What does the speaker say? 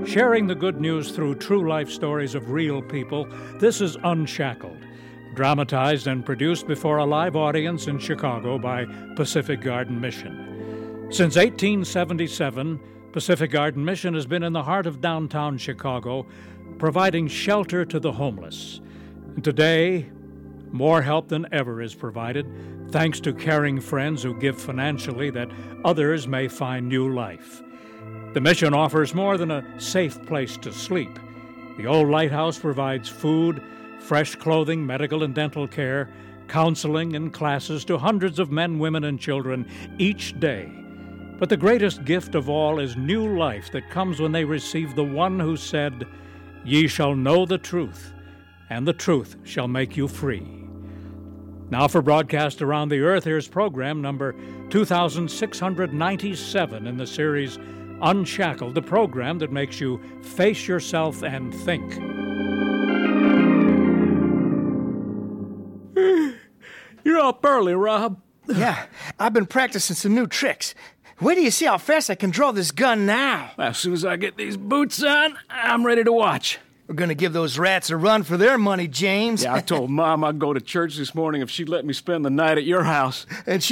Sharing the good news through true life stories of real people, this is Unshackled, dramatized and produced before a live audience in Chicago by Pacific Garden Mission. Since 1877, Pacific Garden Mission has been in the heart of downtown Chicago, providing shelter to the homeless. And today, more help than ever is provided, thanks to caring friends who give financially that others may find new life. The mission offers more than a safe place to sleep. The old lighthouse provides food, fresh clothing, medical and dental care, counseling, and classes to hundreds of men, women, and children each day. But the greatest gift of all is new life that comes when they receive the one who said, "Ye shall know the truth, and the truth shall make you free." Now for broadcast around the earth, here's program number 2697 in the series Unshackled, the program that makes you face yourself and think. You're up early, Rob. Yeah, I've been practicing some new tricks. Wait till you see how fast I can draw this gun now. As soon as I get these boots on, I'm ready to watch. We're gonna give those rats a run for their money, James. Yeah, I told Mom I'd go to church this morning if she'd let me spend the night at your house. And